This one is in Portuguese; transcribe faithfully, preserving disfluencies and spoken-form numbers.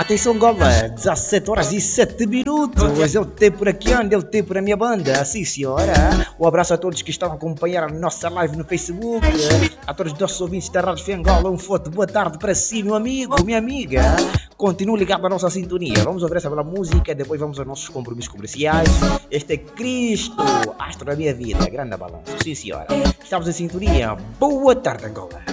Atenção, Gola, dezassete horas e sete minutos. É o tempo aqui anda, é o tempo na minha banda. Sim, senhora. Um abraço a todos que estão a acompanhar a nossa live no Facebook. A todos os nossos ouvintes da Rádio Fengola, um forte boa tarde para si, meu amigo, minha amiga. Continue ligado à nossa sintonia. Vamos ouvir essa bela música, depois vamos aos nossos compromissos comerciais. Este é Cristo, astro da minha vida. Grande balanço. Sim, senhora. Estamos em sintonia. Boa tarde, Angola.